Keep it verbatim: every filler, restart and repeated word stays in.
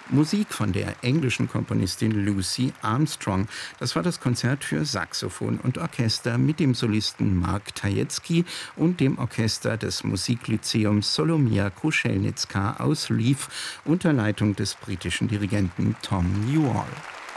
Musik von der englischen Komponistin Lucy Armstrong. Das war das Konzert für Saxophon und Orchester mit dem Solisten Mark Tajetsky und dem Orchester des Musiklyzeums Solomia Kruschelnitska aus Lviv unter Leitung des britischen Dirigenten Tom Newall.